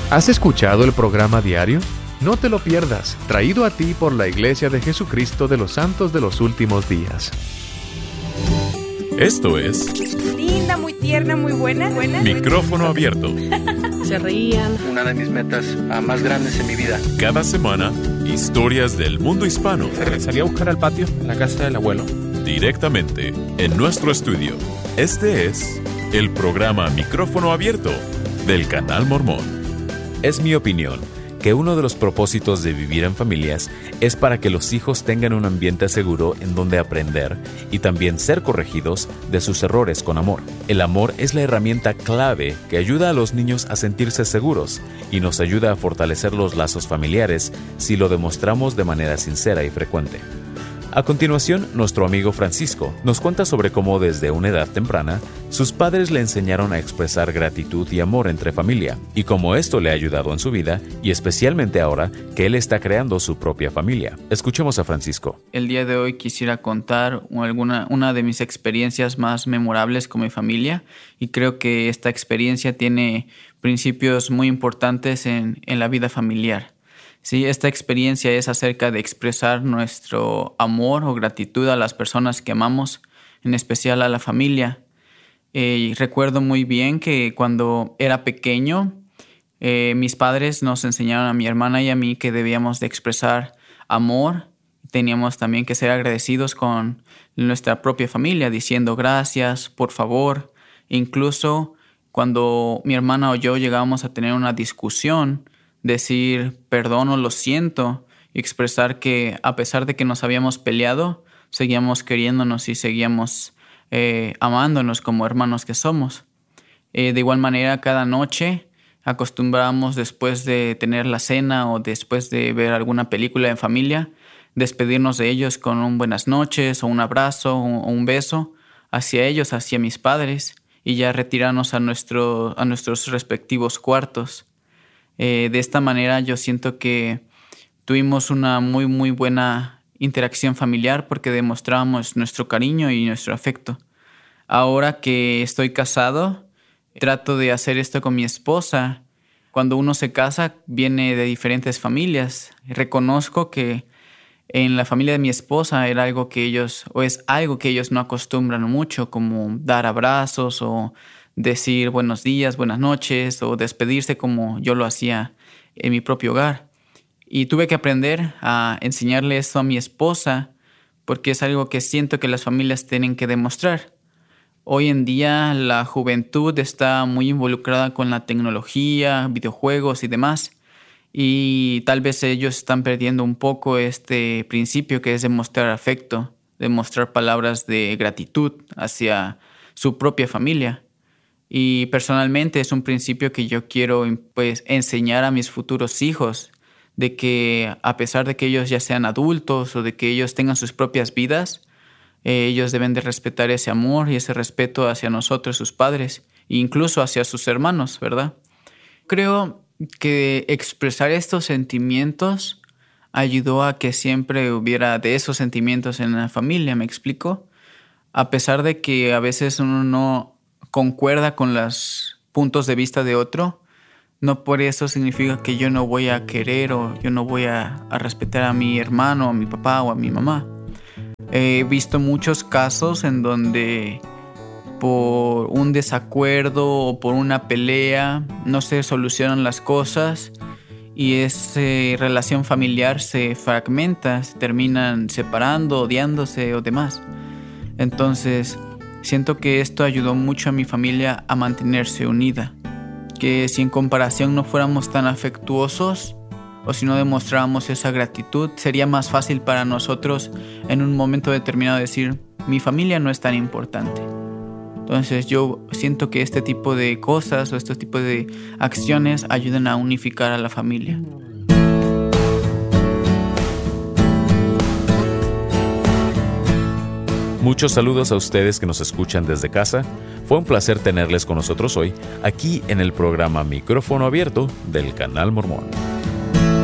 ¿Has escuchado el programa diario? No te lo pierdas, traído a ti por la Iglesia de Jesucristo de los Santos de los Últimos Días. Esto es... Linda, muy tierna, muy buena. Micrófono abierto. Se reían. Una de mis metas más grandes en mi vida. Cada semana, historias del mundo hispano. Salí a buscar al patio, en la casa del abuelo. Directamente, en nuestro estudio. Este es el programa Micrófono Abierto del Canal Mormón. Es mi opinión que uno de los propósitos de vivir en familias es para que los hijos tengan un ambiente seguro en donde aprender y también ser corregidos de sus errores con amor. El amor es la herramienta clave que ayuda a los niños a sentirse seguros y nos ayuda a fortalecer los lazos familiares si lo demostramos de manera sincera y frecuente. A continuación, nuestro amigo Francisco nos cuenta sobre cómo desde una edad temprana sus padres le enseñaron a expresar gratitud y amor entre familia, y cómo esto le ha ayudado en su vida, y especialmente ahora que él está creando su propia familia. Escuchemos a Francisco. El día de hoy quisiera contar una de mis experiencias más memorables con mi familia, y creo que esta experiencia tiene principios muy importantes en la vida familiar. Sí, esta experiencia es acerca de expresar nuestro amor o gratitud a las personas que amamos, en especial a la familia. Recuerdo muy bien que cuando era pequeño, mis padres nos enseñaron a mi hermana y a mí que debíamos de expresar amor. Teníamos también que ser agradecidos con nuestra propia familia, diciendo gracias, por favor. Incluso cuando mi hermana o yo llegábamos a tener una discusión, decir perdón o lo siento y expresar que a pesar de que nos habíamos peleado, seguíamos queriéndonos y seguíamos amándonos como hermanos que somos. De igual manera, cada noche acostumbrábamos, después de tener la cena o después de ver alguna película en familia, despedirnos de ellos con un buenas noches o un abrazo o un beso hacia ellos, hacia mis padres, y ya retirarnos a nuestros respectivos cuartos. De esta manera yo siento que tuvimos una muy muy buena interacción familiar porque demostrábamos nuestro cariño y nuestro afecto. Ahora que estoy casado, trato de hacer esto con mi esposa. Cuando uno se casa, viene de diferentes familias. Reconozco que en la familia de mi esposa es algo que ellos no acostumbran mucho, como dar abrazos o decir buenos días, buenas noches o despedirse como yo lo hacía en mi propio hogar. Y tuve que aprender a enseñarle esto a mi esposa porque es algo que siento que las familias tienen que demostrar. Hoy en día la juventud está muy involucrada con la tecnología, videojuegos y demás, y tal vez ellos están perdiendo un poco este principio que es demostrar afecto, demostrar palabras de gratitud hacia su propia familia. Y personalmente es un principio que yo quiero enseñar a mis futuros hijos, de que a pesar de que ellos ya sean adultos o de que ellos tengan sus propias vidas, ellos deben de respetar ese amor y ese respeto hacia nosotros, sus padres, e incluso hacia sus hermanos, ¿verdad? Creo que expresar estos sentimientos ayudó a que siempre hubiera de esos sentimientos en la familia, ¿me explico? A pesar de que a veces uno no concuerda con los puntos de vista de otro, no por eso significa que yo no voy a querer o yo no voy a respetar a mi hermano, a mi papá o a mi mamá. He visto muchos casos en donde por un desacuerdo o por una pelea no se solucionan las cosas y esa relación familiar se fragmenta, se terminan separando, odiándose o demás. Entonces, siento que esto ayudó mucho a mi familia a mantenerse unida. Que si en comparación no fuéramos tan afectuosos o si no demostrábamos esa gratitud, sería más fácil para nosotros en un momento determinado decir, mi familia no es tan importante. Entonces yo siento que este tipo de cosas o este tipo de acciones ayudan a unificar a la familia. Muchos saludos a ustedes que nos escuchan desde casa. Fue un placer tenerles con nosotros hoy, aquí en el programa Micrófono Abierto del Canal Mormón.